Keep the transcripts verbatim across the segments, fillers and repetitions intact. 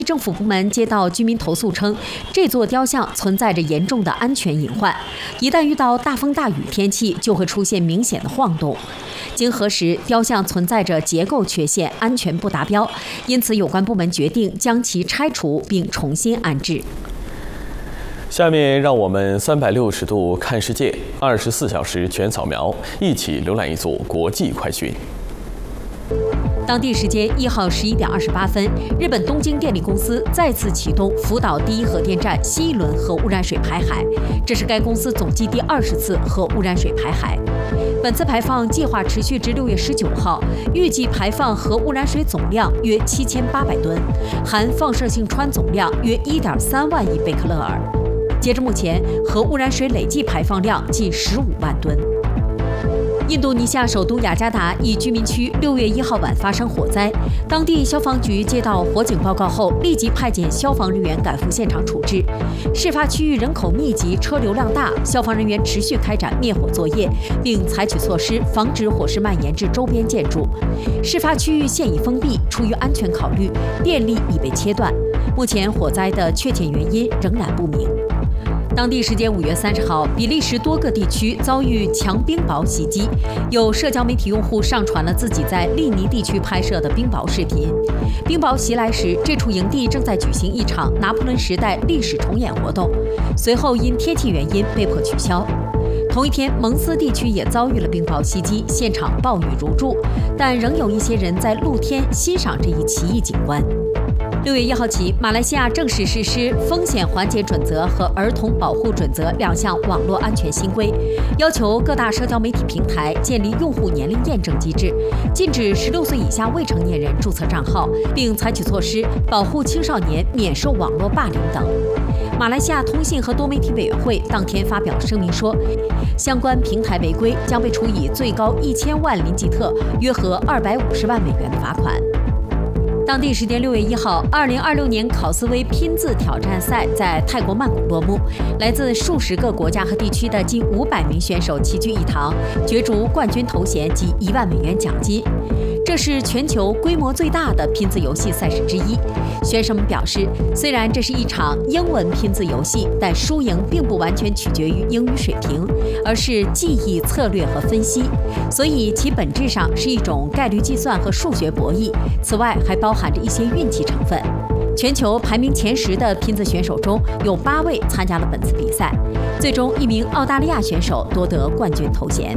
政府部门接到居民投诉称，这座雕像存在着严重的安全隐患，一旦遇到大风大雨天气，就会出现明显的晃动。经核实，雕像存在着结构缺陷，安全不达标，因此有关部门决定将其拆除并重新安置。 下面让我们三百六十度看世界，二十四小时全扫描，一起浏览一组国际快讯。 当地时间一号十一点二十八分，日本东京电力公司再次启动福岛第一核电站新一轮核污染水排海，这是该公司总计第二十次核污染水排海。本次排放计划持续至六月十九号，预计排放核污染水总量约七千八百吨，含放射性氚总量约一点三万亿贝克勒尔。截至目前，核污染水累计排放量近十五万吨。印度尼西亚首都雅加达一居民区六月一号晚发生火灾，当地消防局接到火警报告后，立即派遣消防人员赶赴现场处置。事发区域人口密集，车流量大，消防人员持续开展灭火作业，并采取措施防止火势蔓延至周边建筑。事发区域现已封闭，出于安全考虑，电力已被切断。目前火灾的确切原因仍然不明。当地时间五月三十号，比利时多个地区遭遇强冰雹袭击，有社交媒体用户上传了自己在利尼地区拍摄的冰雹视频。冰雹袭来时，这处营地正在举行一场拿破仑时代历史重演活动，随后因天气原因被迫取消。同一天，蒙斯地区也遭遇了冰雹袭击，现场暴雨如注，但仍有一些人在露天欣赏这一奇异景观。六月一号起，马来西亚正式实施风险缓解准则和儿童保护准则两项网络安全新规，要求各大社交媒体平台建立用户年龄验证机制，禁止十六岁以下未成年人注册账号，并采取措施保护青少年免受网络霸凌等。马来西亚通信和多媒体委员会当天发表声明说，相关平台违规将被处以最高一千万林吉特（约合二百五十万美元）的罚款。当地时间六月一号，二零二六年考斯威拼字挑战赛在泰国曼谷落幕，来自数十个国家和地区的近五百名选手齐聚一堂，角逐冠军头衔及一万美元奖金。这是全球规模最大的拼字游戏赛事之一。选手们表示，虽然这是一场英文拼字游戏，但输赢并不完全取决于英语水平，而是记忆、策略和分析，所以其本质上是一种概率计算和数学博弈。此外，还包含着一些运气成分。全球排名前十的拼字选手中有八位参加了本次比赛，最终一名澳大利亚选手夺得冠军头衔。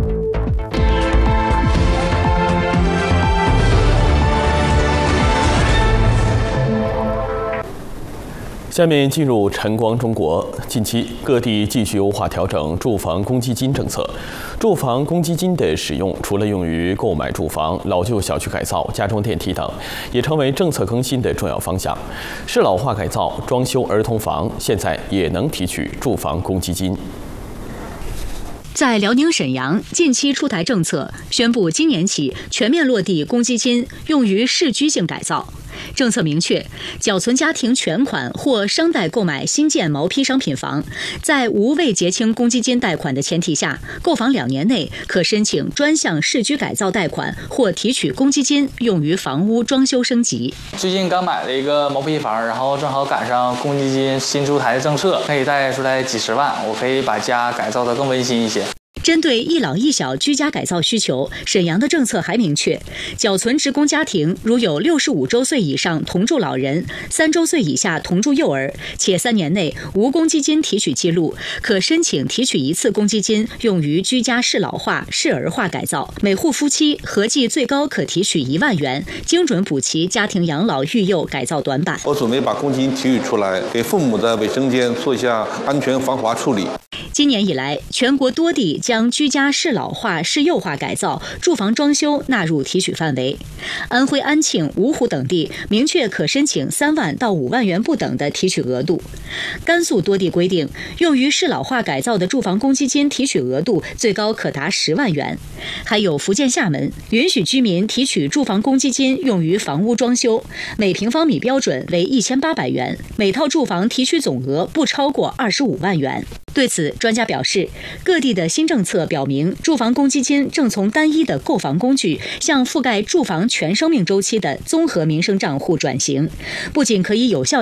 下面进入晨光中国。近期各地继续优化调整住房公积金政策，住房公积金的使用除了用于购买住房、老旧小区改造、加装电梯等，也成为政策更新的重要方向。适老化改造、装修儿童房现在也能提取住房公积金。 在辽宁沈阳，近期出台政策，宣布今年起全面落地公积金用于市居性改造。政策明确，缴存家庭全款或商贷购买新建毛坯商品房，在无未结清公积金贷款的前提下，购房两年内可申请专项市居改造贷款或提取公积金用于房屋装修升级。 最近刚买了一个毛坯房，然后正好赶上公积金新出台的政策，可以贷出来几十万，我可以把家改造得更温馨一些。 针对一老一小居家改造需求，沈阳的政策还明确，缴存职工家庭如有六十五周岁以上同住老人、三周岁以下同住幼儿，且三年内无公积金提取记录，可申请提取一次公积金用于居家适老化、适儿化改造。每户夫妻合计最高可提取一万元，精准补齐家庭养老育幼改造短板。 我准备把公积金提取出来，给父母的卫生间做一下安全防滑处理。 今年以来，全国多地将居家适老化、适幼化改造、住房装修纳入提取范围。安徽安庆、芜湖等地明确可申请三万到五万元不等的提取额度。甘肃多地规定，用于适老化改造的住房公积金提取额度最高可达十万元。还有福建厦门允许居民提取住房公积金用于房屋装修，每平方米标准为一千八百元，每套住房提取总额不超过二十五万元。对此，专家表示，各地的新政策表明，住房公积金正从单一的购房工具向覆盖住房全生命周期的综合民生账户转型，不仅可以有效